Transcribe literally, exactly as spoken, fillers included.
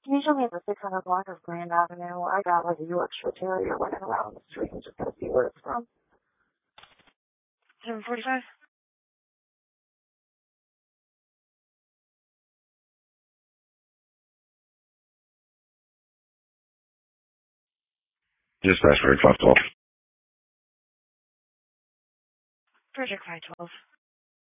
Can you show me the six hundred block of Grand Avenue? I got like a Yorkshire Terrier running around the street and just gotta see where it's from. seven forty-five? Dispatch for five twelve. Project five twelve.